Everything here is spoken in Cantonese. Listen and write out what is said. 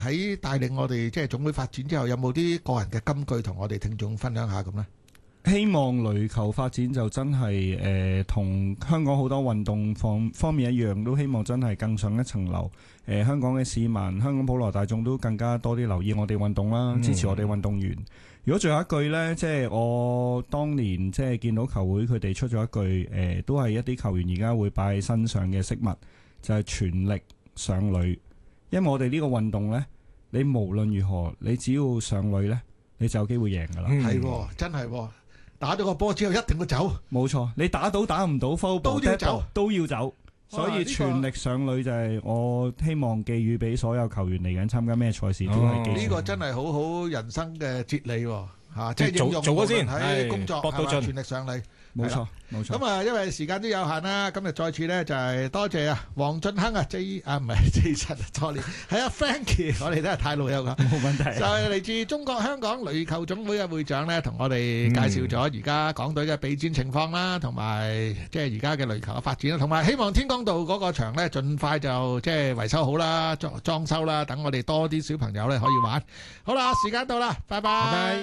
喺帶領我哋即係總會發展之後，有冇啲個人嘅金句同我哋聽眾分享下咁呢？ 希望壘球發展就真係同香港好多運動方面一樣，都希望真係更上一層樓。香港嘅市民、香港普羅大眾都更加多啲留意我哋運動啦，支持我哋運動員。如果最後一句呢，即係我當年即係見到球會佢哋出咗一句，都係一啲球員而家會擺喺身上嘅飾物，就係全力上壘。因為我哋呢個運動呢，你無論如何，你只要上壘呢，你就有機會贏㗎啦。 係，真係。打咗個波之後一定要走， 冇錯。你打到打唔到 foul 都要走， 都要走。所以全力上壘就係我希望寄語俾所有球員嚟緊參加咩賽事都係記住。 呢個真係好好人生嘅哲理喎，嚇！即係應用做咗先喺工作， 搏到盡， 全力上壘。 冇錯，冇錯。 咁啊，因為時間都有限啦，今日再次咧就係多謝啊，黃俊亨啊唔係 Jason，sorry， 係啊 Frankie， 我哋都係太老友㗎， 冇問題。 就係嚟自中國香港壘球總會嘅會長咧，同我哋介紹咗而家港隊嘅備戰情況啦，同埋即係而家嘅壘球嘅發展啦，同埋希望天光道嗰個場咧盡快就即係維修好啦，裝修啦，等我哋多啲小朋友咧可以玩。好啦，時間到啦，拜拜。